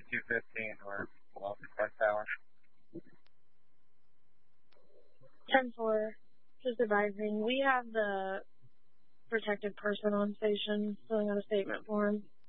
215 or Welcome Park Tower. 10-4, just advising. We have the protected person on station filling out a statement for him.